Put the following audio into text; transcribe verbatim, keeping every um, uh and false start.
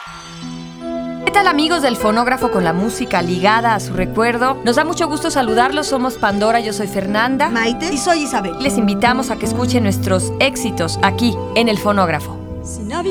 ¿Qué tal, amigos del Fonógrafo, con la música ligada a su recuerdo? Nos da mucho gusto saludarlos. Somos Pandora, yo soy Fernanda. Maite. Y soy Isabel. Les invitamos a que escuchen nuestros éxitos aquí en el Fonógrafo. Si no